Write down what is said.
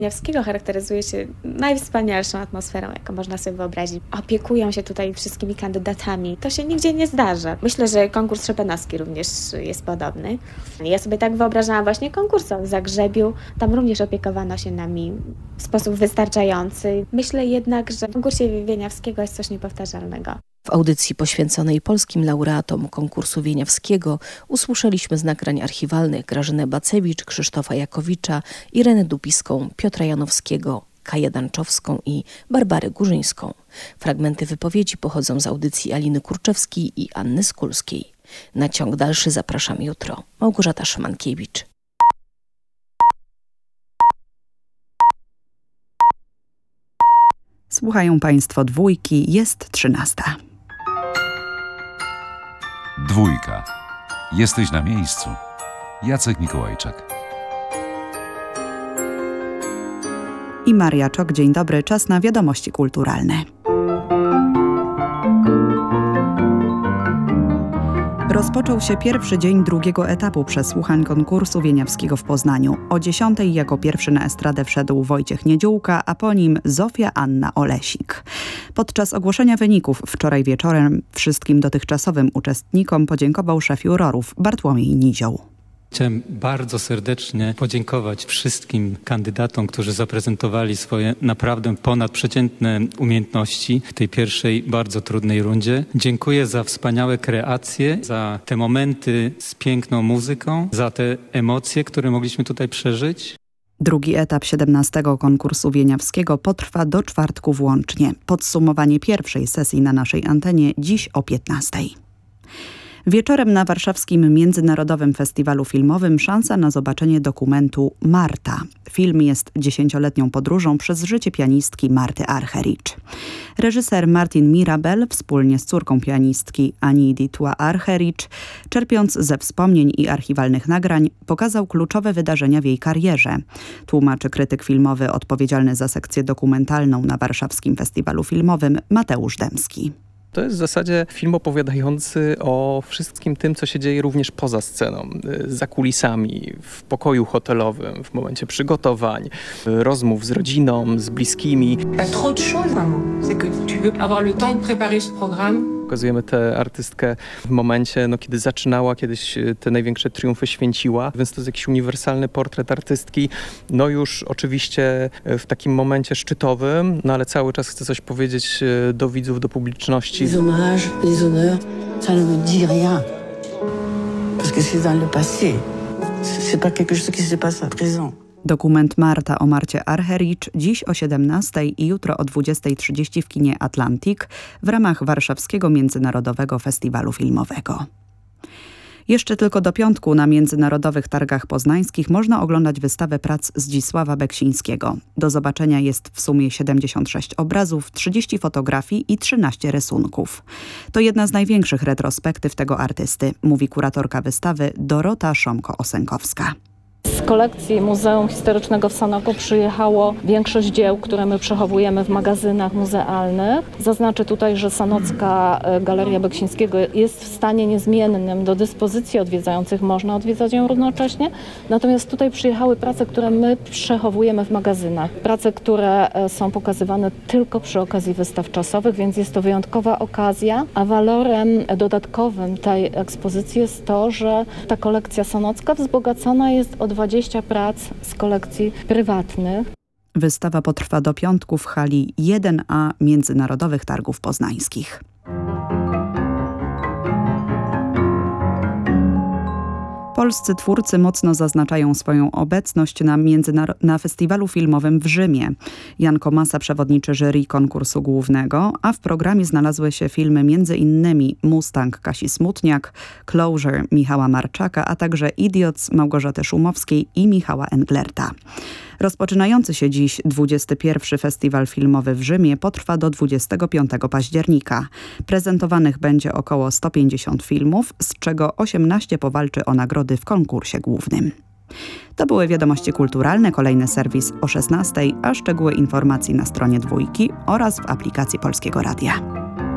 Wieniawskiego charakteryzuje się najwspanialszą atmosferą, jaką można sobie wyobrazić. Opiekują się tutaj wszystkimi kandydatami. To się nigdzie nie zdarza. Myślę, że konkurs szopenowski również jest podobny. Ja sobie tak wyobrażałam właśnie konkurs w Zagrzebiu. Tam również opiekowano się nami w sposób wystarczający. Myślę jednak, że w konkursie wieniawskiego jest coś niepowtarzalnego. W audycji poświęconej polskim laureatom konkursu wieniawskiego usłyszeliśmy z nagrań archiwalnych Grażynę Bacewicz, Krzysztofa Jakowicza, Irenę Dupiską, Piotra Janowskiego, Kaję Danczowską i Barbarę Górzyńską. Fragmenty wypowiedzi pochodzą z audycji Aliny Kurczewskiej i Anny Skulskiej. Na ciąg dalszy zapraszam jutro. Małgorzata Szymankiewicz. Słuchają Państwo Dwójki, jest 13. Dwójka. Jesteś na miejscu. Jacek Mikołajczak. I Maria Czok, dzień dobry, czas na wiadomości kulturalne. Rozpoczął się pierwszy dzień drugiego etapu przesłuchań konkursu wieniawskiego w Poznaniu. O 10:00 jako pierwszy na estradę wszedł Wojciech Niedziółka, a po nim Zofia Anna Olesik. Podczas ogłoszenia wyników wczoraj wieczorem wszystkim dotychczasowym uczestnikom podziękował szef jurorów Bartłomiej Nizioł. Chciałem bardzo serdecznie podziękować wszystkim kandydatom, którzy zaprezentowali swoje naprawdę ponadprzeciętne umiejętności w tej pierwszej, bardzo trudnej rundzie. Dziękuję za wspaniałe kreacje, za te momenty z piękną muzyką, za te emocje, które mogliśmy tutaj przeżyć. Drugi etap 17. konkursu wieniawskiego potrwa do czwartku włącznie. Podsumowanie pierwszej sesji na naszej antenie dziś o 15:00. Wieczorem na warszawskim Międzynarodowym Festiwalu Filmowym szansa na zobaczenie dokumentu Marta. Film jest 10-letnią podróżą przez życie pianistki Marty Argerich. Reżyser Martin Mirabel wspólnie z córką pianistki Ani Ditwa Argerich, czerpiąc ze wspomnień i archiwalnych nagrań, pokazał kluczowe wydarzenia w jej karierze. Tłumaczy krytyk filmowy odpowiedzialny za sekcję dokumentalną na warszawskim Festiwalu Filmowym Mateusz Dębski. To jest w zasadzie film opowiadający o wszystkim tym, co się dzieje również poza sceną, za kulisami, w pokoju hotelowym, w momencie przygotowań, rozmów z rodziną, z bliskimi. Trop de choses, maman. C'est que tu veux avoir le temps de préparer ce programme. Pokazujemy tę artystkę w momencie, kiedy zaczynała, kiedyś te największe triumfy święciła, więc to jest jakiś uniwersalny portret artystki. Już oczywiście w takim momencie szczytowym, ale cały czas chcę coś powiedzieć do widzów, do publiczności. Les hommages, les honneurs, ça ne me dit rien. Parce que c'est dans le passé. C'est pas quelque chose qui se passe à présent. Dokument Marta o Marcie Argerich dziś o 17:00 i jutro o 20:30 w kinie Atlantic w ramach Warszawskiego Międzynarodowego Festiwalu Filmowego. Jeszcze tylko do piątku na Międzynarodowych Targach Poznańskich można oglądać wystawę prac Zdzisława Beksińskiego. Do zobaczenia jest w sumie 76 obrazów, 30 fotografii i 13 rysunków. To jedna z największych retrospektyw tego artysty, mówi kuratorka wystawy Dorota Szomko-Osenkowska. Z kolekcji Muzeum Historycznego w Sanoku przyjechało większość dzieł, które my przechowujemy w magazynach muzealnych. Zaznaczę tutaj, że Sanocka Galeria Beksińskiego jest w stanie niezmiennym do dyspozycji odwiedzających. Można odwiedzać ją równocześnie. Natomiast tutaj przyjechały prace, które my przechowujemy w magazynach. Prace, które są pokazywane tylko przy okazji wystaw czasowych, więc jest to wyjątkowa okazja. A walorem dodatkowym tej ekspozycji jest to, że ta kolekcja sanocka wzbogacona jest o 20 prac z kolekcji prywatnych. Wystawa potrwa do piątku w hali 1A Międzynarodowych Targów Poznańskich. Polscy twórcy mocno zaznaczają swoją obecność na festiwalu filmowym w Rzymie. Jan Komasa przewodniczy jury konkursu głównego, a w programie znalazły się filmy m.in. Mustang Kasi Smutniak, Closure Michała Marczaka, a także Idiots Małgorzaty Szumowskiej i Michała Englerta. Rozpoczynający się dziś 21. Festiwal Filmowy w Rzymie potrwa do 25 października. Prezentowanych będzie około 150 filmów, z czego 18 powalczy o nagrody w konkursie głównym. To były wiadomości kulturalne, kolejny serwis o 16:00, a szczegóły informacji na stronie Dwójki oraz w aplikacji Polskiego Radia.